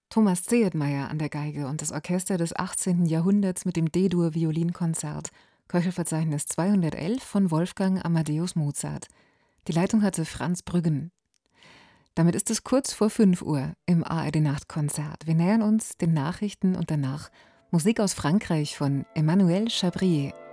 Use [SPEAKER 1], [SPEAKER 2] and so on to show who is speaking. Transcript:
[SPEAKER 1] Thomas Zehetmeier an der Geige und das Orchester des 18. Jahrhunderts mit dem D-Dur-Violinkonzert, Köchelverzeichnis 211 von Wolfgang Amadeus Mozart. Die Leitung hatte Franz Brüggen. Damit ist es kurz vor 5 Uhr im ARD-Nachtkonzert. Wir nähern uns den Nachrichten und danach Musik aus Frankreich von Emmanuel Chabrier.